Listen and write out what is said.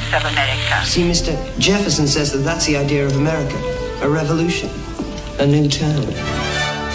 of America. See, Mr. Jefferson says that that's the idea of America. A revolution. A new town.